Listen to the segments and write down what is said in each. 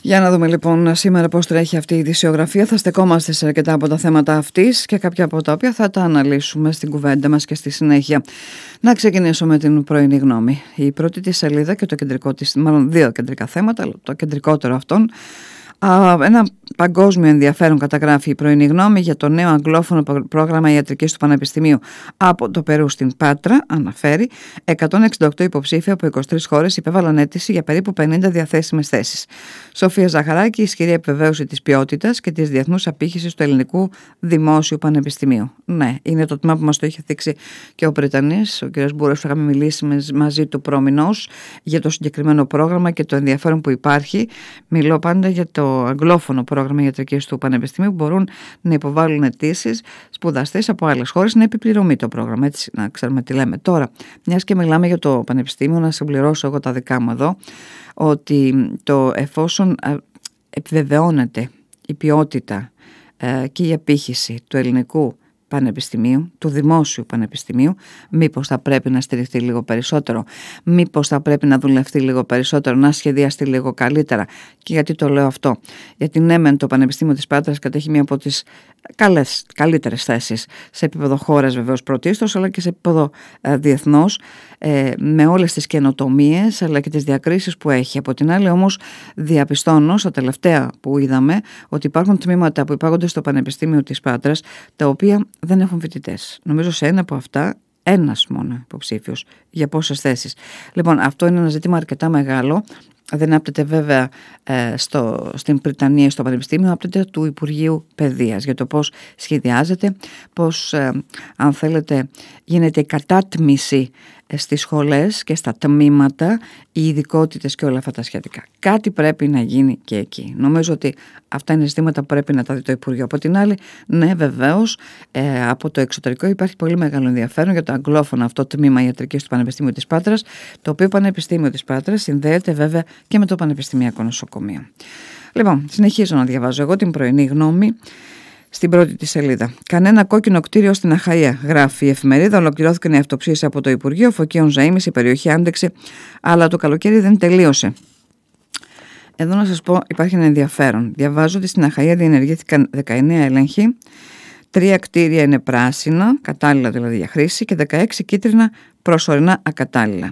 Για να δούμε λοιπόν σήμερα πώς τρέχει αυτή η ειδησιογραφία. Θα στεκόμαστε σε αρκετά από τα θέματα αυτής και κάποια από τα οποία θα τα αναλύσουμε στην κουβέντα μας και στη συνέχεια. Να ξεκινήσω με την πρωινή γνώμη. Η πρώτη της σελίδα και το κεντρικό της, μάλλον δύο κεντρικά θέματα, αλλά το κεντρικότερο αυτόν. Ένα παγκόσμιο ενδιαφέρον καταγράφει η πρωινή γνώμη για το νέο αγγλόφωνο πρόγραμμα ιατρικής του Πανεπιστημίου από το Περού στην Πάτρα. Αναφέρει 168 υποψήφια από 23 χώρες υπέβαλαν αίτηση για περίπου 50 διαθέσιμες θέσεις. Σοφία Ζαχαράκη, ισχυρή επιβεβαίωση της ποιότητας και της διεθνούς απήχησης του ελληνικού δημόσιου πανεπιστημίου. Ναι, είναι το τμήμα που μας το είχε θίξει και ο Πρετανής, ο κ. Μπούρας, που είχαμε μιλήσει μαζί του προμηνός για το συγκεκριμένο πρόγραμμα και το ενδιαφέρον που υπάρχει. Μιλώ πάντα για το αγγλόφωνο πρόγραμμα ιατρικής του Πανεπιστημίου που μπορούν να υποβάλουν αιτήσεις σπουδαστές από άλλες χώρες, να επιπληρωμή το πρόγραμμα, έτσι να ξέρουμε τι λέμε. Τώρα, μιας και μιλάμε για το Πανεπιστήμιο, να συμπληρώσω εγώ τα δικά μου εδώ, ότι εφόσον επιβεβαιώνεται η ποιότητα και η απήχηση του ελληνικού πανεπιστημίου, του δημόσιου πανεπιστημίου, μήπως θα πρέπει να στηριχτεί λίγο περισσότερο, μήπως θα πρέπει να δουλευτεί λίγο περισσότερο, να σχεδιαστεί λίγο καλύτερα. Και γιατί το λέω αυτό? Γιατί ναι, μεν το Πανεπιστήμιο της Πάτρας κατέχει μία από τις καλύτερες θέσεις σε επίπεδο χώρας βεβαίως πρωτίστως, αλλά και σε επίπεδο διεθνώς, με όλες τις καινοτομίες αλλά και τις διακρίσεις που έχει. Από την άλλη όμως διαπιστώνω στα τελευταία που είδαμε ότι υπάρχουν τμήματα που υπάγονται στο Πανεπιστήμιο της Πάτρας τα οποία δεν έχουν φοιτητές. Νομίζω σε ένα από αυτά ένας μόνο υποψήφιος για πόσες θέσεις. Λοιπόν, αυτό είναι ένα ζήτημα αρκετά μεγάλο. Δεν άπτεται βέβαια στην Πριτανία, στο Πανεπιστήμιο, άπτεται του Υπουργείου Παιδείας για το πώς σχεδιάζεται, πώς αν θέλετε γίνεται η κατάτμιση στις σχολές και στα τμήματα, οι ειδικότητες και όλα αυτά τα σχετικά. Κάτι πρέπει να γίνει και εκεί. Νομίζω ότι αυτά είναι ζητήματα που πρέπει να τα δει το Υπουργείο. Από την άλλη, ναι, βεβαίως, από το εξωτερικό υπάρχει πολύ μεγάλο ενδιαφέρον για το αγγλόφωνο αυτό τμήμα ιατρικής του Πανεπιστημίου της Πάτρας, το οποίο Πανεπιστήμιο της Πάτρας συνδέεται βέβαια και με το Πανεπιστημιακό Νοσοκομείο. Λοιπόν, συνεχίζω να διαβάζω εγώ την πρωινή γνώμη. Στην πρώτη τη σελίδα. Κανένα κόκκινο κτίριο στην Αχαΐα, γράφει η εφημερίδα. Ολοκληρώθηκαν οι αυτοψίες από το Υπουργείο Φωκίων Ζαΐμις. Η περιοχή άντεξε, αλλά το καλοκαίρι δεν τελείωσε. Εδώ να σας πω, υπάρχει ένα ενδιαφέρον. Διαβάζω ότι στην Αχαΐα διενεργήθηκαν 19 έλεγχοι. 3 κτίρια είναι πράσινα, κατάλληλα δηλαδή για χρήση, και 16 κίτρινα προσωρινά ακατάλληλα.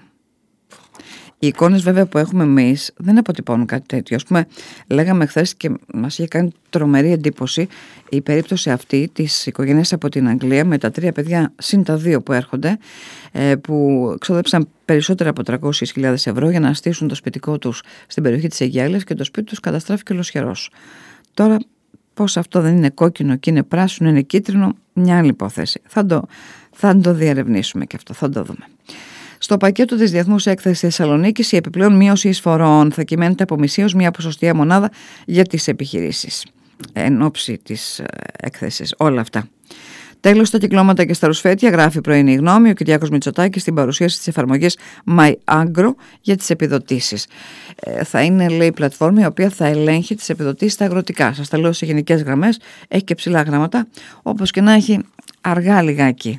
Οι εικόνες βέβαια που έχουμε εμείς δεν αποτυπώνουν κάτι τέτοιο. Ας πούμε, λέγαμε χθες και μας είχε κάνει τρομερή εντύπωση η περίπτωση αυτή της οικογένειας από την Αγγλία με τα 3 παιδιά συν τα 2 που έρχονται, που ξόδεψαν περισσότερα από 300.000 ευρώ για να στήσουν το σπιτικό τους στην περιοχή της Αιγιάλης και το σπίτι τους καταστράφηκε ολοσχερός. Τώρα, πώς αυτό δεν είναι κόκκινο και είναι πράσινο, είναι κίτρινο, μια άλλη υπόθεση. Θα το διερευνήσουμε και αυτό, θα το δούμε. Στο πακέτο της Διεθνούς Έκθεσης Θεσσαλονίκης, η επιπλέον μείωση εισφορών θα κυμαίνεται από μισή ως μία ποσοστιαία μονάδα για τις επιχειρήσεις. Εν ώψη της έκθεσης, όλα αυτά. Τέλος, στα κυκλώματα και στα ρουσφέτια, γράφει η πρωινή γνώμη ο Κυριάκος Μητσοτάκης στην παρουσίαση της εφαρμογής MyAgro για τις επιδοτήσεις. Θα είναι, λέει, η πλατφόρμα η οποία θα ελέγχει τις επιδοτήσεις στα αγροτικά. Σας τα λέω σε γενικές γραμμές, έχει και ψηλά γράμματα, όπως και να έχει αργά λιγάκι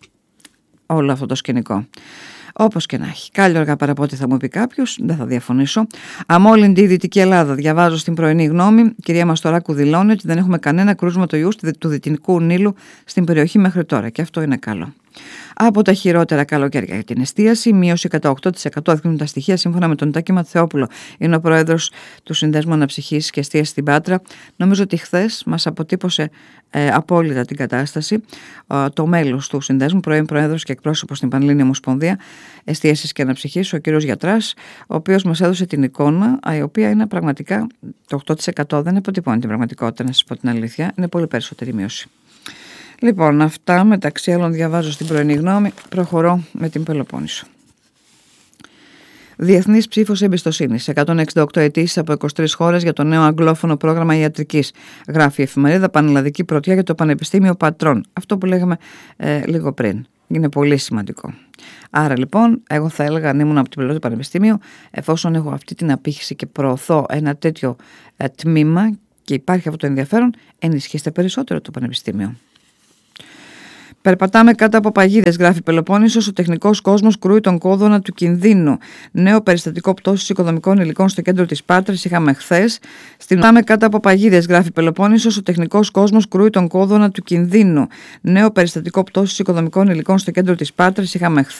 όλο αυτό το σκηνικό. Όπως και να έχει. Κάλλιο αργά παρά πότε, θα μου πει κάποιος, δεν θα διαφωνήσω. Αμόλυντη η Δυτική Ελλάδα. Διαβάζω στην πρωινή γνώμη. Η κυρία Μαστοράκου δηλώνει ότι δεν έχουμε κανένα κρούσμα του ιού του Δυτικού Νείλου στην περιοχή μέχρι τώρα. Και αυτό είναι καλό. Από τα χειρότερα καλοκαίρια για την εστίαση, μείωση κατά 8% δείχνουν τα στοιχεία σύμφωνα με τον Τάκη Ματθεόπουλο. Είναι ο πρόεδρος του Συνδέσμου Αναψυχής και Εστίασης στην Πάτρα. Νομίζω ότι χθες μας αποτύπωσε απόλυτα την κατάσταση το μέλος του Συνδέσμου, πρώην πρόεδρος και εκπρόσωπος στην Πανελλήνια Ομοσπονδία Εστίασης και Αναψυχής, ο κύριος Γιατράς, ο οποίος μας έδωσε την εικόνα, η οποία είναι πραγματικά το 8% δεν αποτυπώνει την πραγματικότητα, να σας πω την αλήθεια, είναι πολύ περισσότερη μείωση. Λοιπόν, αυτά μεταξύ άλλων διαβάζω στην πρωινή γνώμη. Προχωρώ με την Πελοπόννησο. Διεθνής ψήφος εμπιστοσύνης. 168 αιτήσεις από 23 χώρες για το νέο αγγλόφωνο πρόγραμμα ιατρικής. Γράφει η εφημερίδα Πανελλαδική Πρωτιά για το Πανεπιστήμιο Πατρών. Αυτό που λέγαμε λίγο πριν. Είναι πολύ σημαντικό. Άρα λοιπόν, εγώ θα έλεγα, αν ήμουν από την πλευρά του Πανεπιστήμιου, εφόσον έχω αυτή την απήχηση και προωθώ ένα τέτοιο τμήμα και υπάρχει αυτό το ενδιαφέρον, ενισχύστε περισσότερο το Πανεπιστήμιο. Περπατάμε κάτω από παγίδες, γράφει Πελοπόννησος. Ο τεχνικός κόσμος κρούει τον κόδωνα του κινδύνου. Νέο περιστατικό πτώσης οικοδομικών υλικών στο κέντρο της Πάτρας είχαμε χθες. Περπατάμε κάτω από παγίδες, γράφει Πελοπόννησος. Ο τεχνικός κόσμος κρούει τον κόδωνα του κινδύνου. Νέο περιστατικό πτώσης οικοδομικών υλικών στο κέντρο της Πάτρας είχαμε χθες.